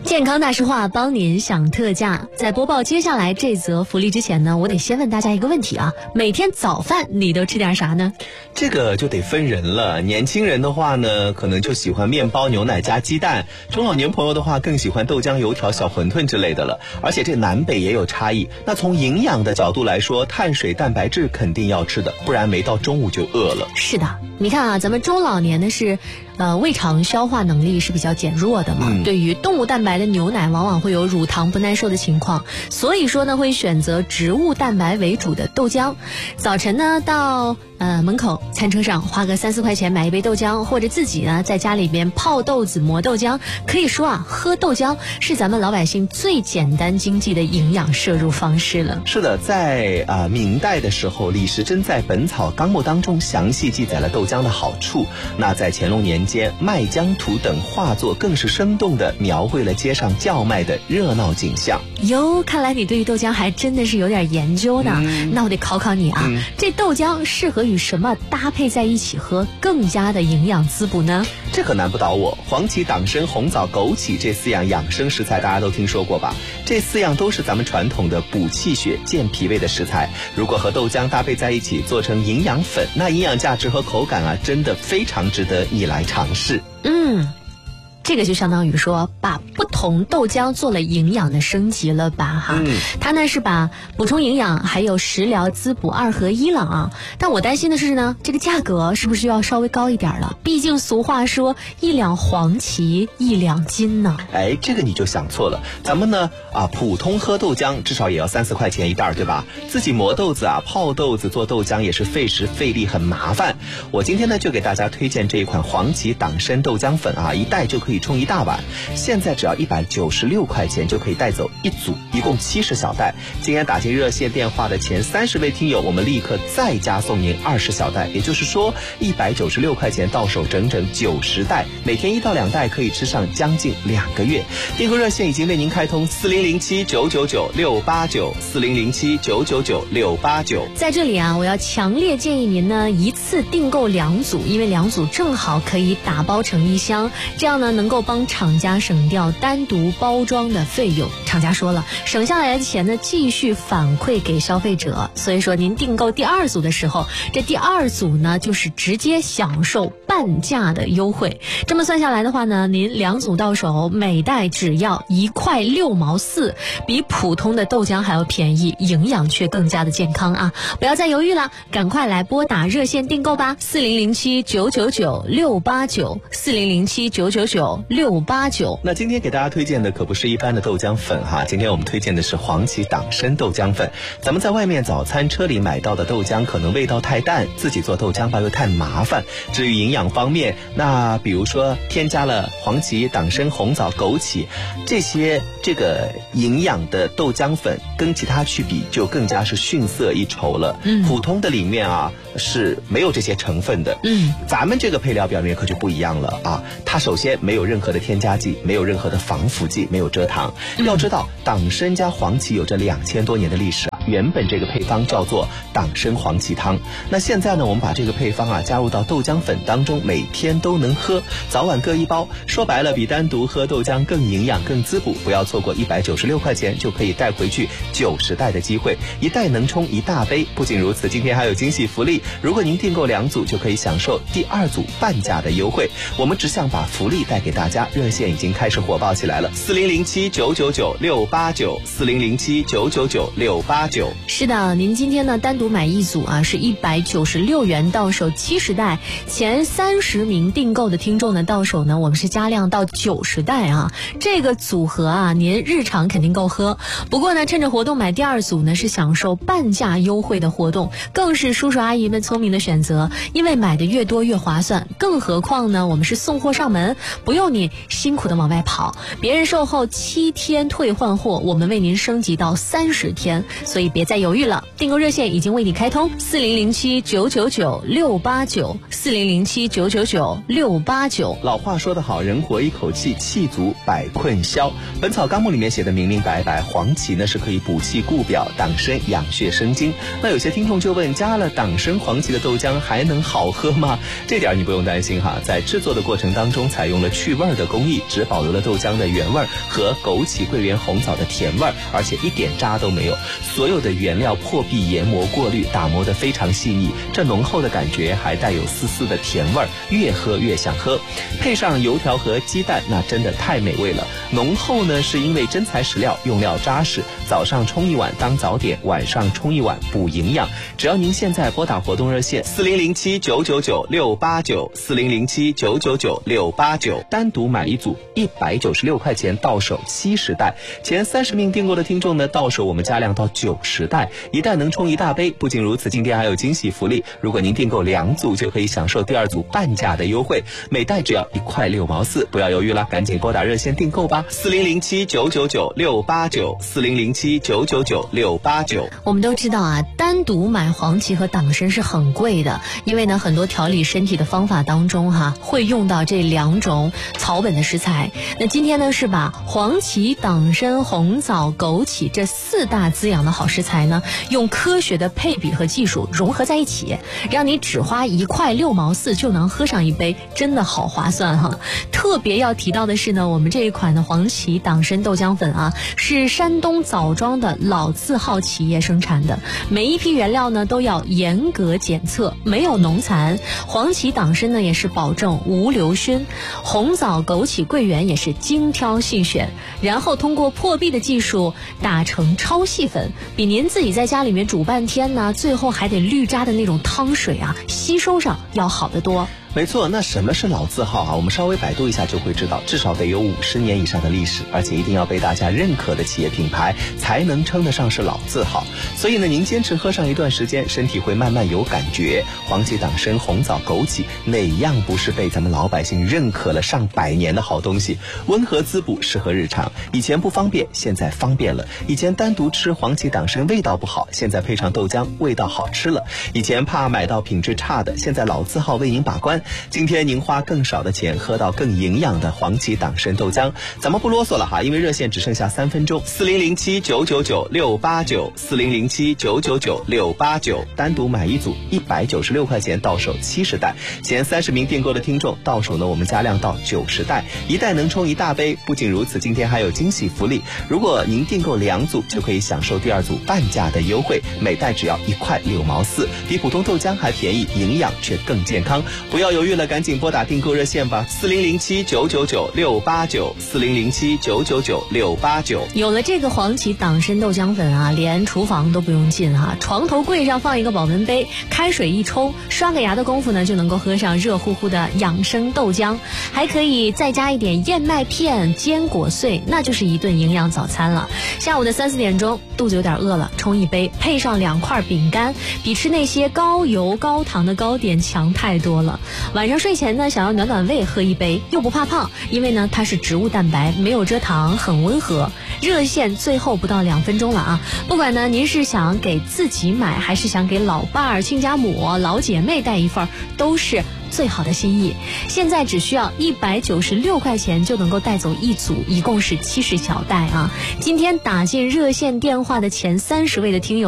健康大实话，帮您享特价。在播报接下来这则福利之前呢，我得先问大家一个问题啊，每天早饭你都吃点啥呢？ 这个就得分人了，年轻人的话呢，可能就喜欢面包、牛奶加鸡蛋；中老年朋友的话，更喜欢豆浆、油条、小馄饨之类的了。而且这南北也有差异。那从营养的角度来说，碳水、蛋白质肯定要吃的，不然没到中午就饿了。 是的，你看啊，咱们中老年的是胃肠消化能力是比较减弱的嘛，对于动物蛋白的牛奶往往会有乳糖不耐受的情况，所以说呢会选择植物蛋白为主的豆浆。早晨呢到门口餐车上花个3-4块钱买一杯豆浆，或者自己呢在家里边泡豆子磨豆浆，可以说啊，喝豆浆是咱们老百姓最简单经济的营养摄入方式了。 是的，在明代的时候，李时珍在《本草纲目》当中详细记载了豆浆的好处。那在乾隆年间，麦浆图等画作更是生动地描绘了街上叫卖的热闹景象。 哟，看来你对于豆浆还真的是有点研究呢。那我得考考你啊，这豆浆适合与什么搭配在一起喝，更加的营养滋补呢？ 这可难不倒我。黄芪、党参、红枣、枸杞这4样养生食材大家都听说过吧？这4样都是咱们传统的补气血、健脾胃的食材。如果和豆浆搭配在一起做成营养粉，那营养价值和口感啊，真的非常值得你来尝试。 这个就相当于说把不同豆浆做了营养的升级了吧哈。它呢是把补充营养还有食疗滋补2合1了啊。但我担心的是呢，这个价格是不是要稍微高一点了？毕竟俗话说1两黄芪1两金呢。 这个你就想错了。咱们呢普通喝豆浆至少也要3-4块钱一袋，对吧？自己磨豆子泡豆子做豆浆也是费时费力，很麻烦。我今天呢就给大家推荐这一款黄芪党参豆浆粉一袋就可以冲1大碗，现在只要196块钱就可以带走1组，一共70小袋。今天打进热线电话的前30位听友，我们立刻再加送您20小袋，也就是说196块钱到手整整90袋，每天1到2袋可以吃上将近2个月。订购热线已经为您开通，4007-999-689，4007-999-689。 在这里啊，我要强烈建议您呢一次订购2组，因为2组正好可以打包成1箱，这样呢能够帮厂家省掉单独包装的费用。厂家说了，省下来的钱呢继续反馈给消费者，所以说您订购第2组的时候，这第2组呢就是直接享受半价的优惠。这么算下来的话呢，您2组到手，每袋只要1块6毛4，比普通的豆浆还要便宜，营养却更加的健康啊！不要再犹豫了，赶快来拨打热线订购吧，4007-999-689，4007-999-689。 那今天给大家推荐的可不是一般的豆浆粉哈，今天我们推荐的是黄芪党参豆浆粉。咱们在外面早餐车里买到的豆浆可能味道太淡，自己做豆浆吧又太麻烦。至于营养方面，那比如说添加了黄芪、党参、红枣、枸杞这个营养的豆浆粉，跟其他去比就更加是逊色一筹了。普通的里面是没有这些成分的。咱们这个配料表里面可就不一样了它首先没有任何的添加剂，没有任何的防腐剂，没有蔗糖。要知道党参加黄芪有着2000多年的历史原本这个配方叫做党参黄芪汤。那现在呢，我们把这个配方加入到豆浆粉当中，每天都能喝，早晚各1包。说白了，比单独喝豆浆更营养、更滋补。不要错过196块钱就可以带回去90袋的机会，一袋能冲1大杯。不仅如此，今天还有惊喜福利，如果您订购2组，就可以享受第2组半价的优惠。我们只想把福利带给大家，热线已经开始火爆起来了，4007-999-689，4007-999-689。 是的，您今天呢单独买1组是196元到手70袋，前30名订购的听众呢到手呢我们是加量到90袋这个组合您日常肯定够喝。不过呢，趁着活动买第2组呢是享受半价优惠的活动，更是叔叔阿姨们聪明的选择，因为买的越多越划算。更何况呢，我们是送货上门，不用你辛苦的往外跑，别人售后7天退换货，我们为您升级到30天，所以所以别再犹豫了，订购热线已经为你开通，4007-999-689，4007-999-689。 老话说得好，人活一口气，气足百困消。本草纲目里面写的明明白白，黄芪呢是可以补气固表、党参养血生津。那有些听众就问，加了党参、黄芪的豆浆还能好喝吗？这点你不用担心哈，在制作的过程当中采用了去味儿的工艺，只保留了豆浆的原味和枸杞、桂圆、红枣的甜味，而且一点渣都没有。所有的原料破壁研磨过滤，打磨得非常细腻，这浓厚的感觉还带有丝丝的甜味，越喝越想喝。配上油条和鸡蛋，那真的太美味了。浓厚呢是因为真材实料，用料扎实，早上冲一碗当早点，晚上冲一碗补营养。只要您现在拨打活动热线4007-999-689，4007-999-689，单独买一组196块钱，到手70袋，前30名订购的听众呢，到手我们加量到90袋，一袋能冲一大杯。不仅如此，今天还有惊喜福利，如果您订购2组，就可以享受第2组半价的优惠，每袋只要1块6毛4，不要犹豫了，赶紧拨打热线订购吧，4007-999-689，4007-999-689。 我们都知道啊，单独买黄芪和党参是很贵的，因为呢，很多调理身体的方法当中会用到这2种草本的食材。那今天呢，是把黄芪、党参、红枣、枸杞这4大滋养的好食材呢，用科学的配比和技术融合在一起，让你只花1块6毛4就能喝上一杯，真的好划算哈。特别要提到的是呢，我们这一款的黄芪党参豆浆粉啊，是山东枣庄的老字号企业生产的，每一批原料呢都要严格检测，没有农残。黄芪党参呢也是保证无硫熏，红枣、枸杞、桂圆也是精挑细选，然后通过破壁的技术打成超细粉，比您自己在家里面煮半天呢，最后还得滤渣的那种汤水啊，吸收上要好得多。 没错，那什么是老字号啊？我们稍微百度一下就会知道，至少得有50年以上的历史，而且一定要被大家认可的企业品牌，才能称得上是老字号。所以呢，您坚持喝上一段时间，身体会慢慢有感觉。黄芪、党参、红枣、枸杞，哪样不是被咱们老百姓认可了上百年的好东西？温和滋补，适合日常。以前不方便，现在方便了。以前单独吃黄芪、党参味道不好，现在配上豆浆，味道好吃了。以前怕买到品质差的，现在老字号为您把关。今天您花更少的钱，喝到更营养的黄芪党参豆浆。咱们不啰嗦了哈，因为热线只剩下3分钟，4007-999-689，4007-999-689，单独买一组196块钱，到手70袋，前30名订购的听众，到手呢我们加量到90袋，一袋能冲一大杯。不仅如此，今天还有惊喜福利，如果您订购2组，就可以享受第2组半价的优惠，每袋只要1块6毛4，比普通豆浆还便宜，营养却更健康。不要犹豫了，赶紧拨打订购热线吧，4007-999-689，4007-999-689。 有了这个黄芪党参豆浆粉啊，连厨房都不用进哈，床头柜上放一个保温杯，开水一冲，刷个牙的功夫呢，就能够喝上热乎乎的养生豆浆，还可以再加一点燕麦片、坚果碎，那就是一顿营养早餐了。下午的3、4点钟，肚子有点饿了，冲一杯，配上2块饼干，比吃那些高油高糖的糕点强太多了。晚上睡前呢，想要暖暖胃，喝一杯又不怕胖，因为呢它是植物蛋白，没有蔗糖，很温和。热线最后不到2分钟了啊！不管呢您是想给自己买，还是想给老伴儿、亲家母、老姐妹带一份，都是最好的心意。现在只需要196块钱就能够带走一组，一共是70小袋啊！今天打进热线电话的前30位的听友